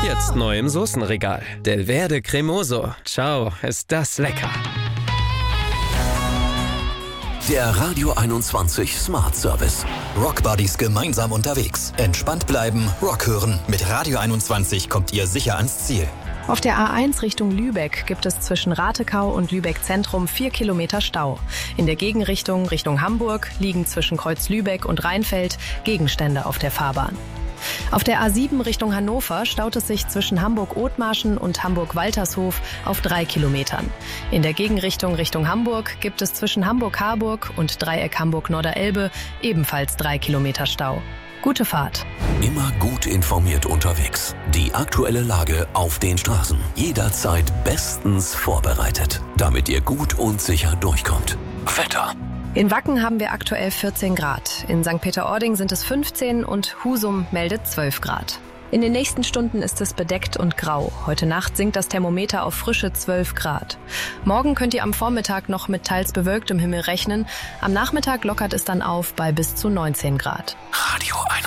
Jetzt neu im Soßenregal. Del Verde Cremoso. Ciao, ist das lecker. Der Radio 21 Smart Service. Rock Buddies gemeinsam unterwegs. Entspannt bleiben, Rock hören. Mit Radio 21 kommt ihr sicher ans Ziel. Auf der A1 Richtung Lübeck gibt es zwischen Ratekau und Lübeck Zentrum 4 Kilometer Stau. In der Gegenrichtung Richtung Hamburg liegen zwischen Kreuz Lübeck und Rheinfeld Gegenstände auf der Fahrbahn. Auf der A7 Richtung Hannover staut es sich zwischen Hamburg-Othmarschen und Hamburg-Waltershof auf 3 Kilometern. In der Gegenrichtung Richtung Hamburg gibt es zwischen Hamburg-Harburg und Dreieck Hamburg-Norderelbe ebenfalls 3 Kilometer Stau. Gute Fahrt. Immer gut informiert unterwegs. Die aktuelle Lage auf den Straßen. Jederzeit bestens vorbereitet, damit ihr gut und sicher durchkommt. Wetter. In Wacken haben wir aktuell 14 Grad. In St. Peter-Ording sind es 15 und Husum meldet 12 Grad. In den nächsten Stunden ist es bedeckt und grau. Heute Nacht sinkt das Thermometer auf frische 12 Grad. Morgen könnt ihr am Vormittag noch mit teils bewölktem Himmel rechnen. Am Nachmittag lockert es dann auf bei bis zu 19 Grad. Radio 21.